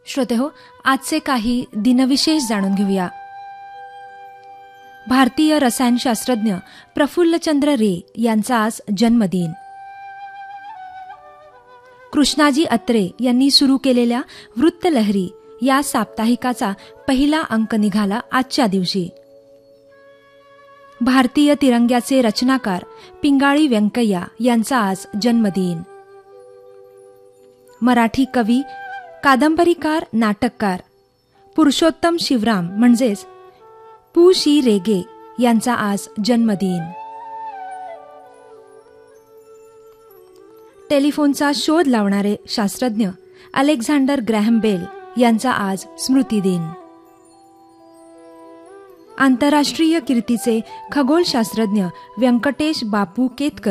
श्रोतेहो, आजचे काही दिनविशेष जाणून घेऊया. भारतीय रसायनशास्त्रज्ञ प्रफुल्लचंद्र रे यांचा आज जन्मदिन. कृष्णाजी अत्रे यांनी सुरू केलेल्या वृत्तलहरी या साप्ताहिकाचा पहिला अंक निघाला आजच्या दिवशी. भारतीय तिरंग्याचे रचनाकार पिंगाळी व्यंकय्या यांचा आज जन्मदिन. मराठी कवी, कादंबरीकार, नाटककार पुरुषोत्तम शिवराम म्हणजेच पु. शी. रेगे यांचा आज जन्मदिन. टेलिफोनचा शोध लावणारे शास्त्रज्ञ अलेक्झांडर ग्रॅहम बेल यांचा आज स्मृतिदिन. आंतरराष्ट्रीय कीर्तीचे खगोलशास्त्रज्ञ व्यंकटेश बापू केतकर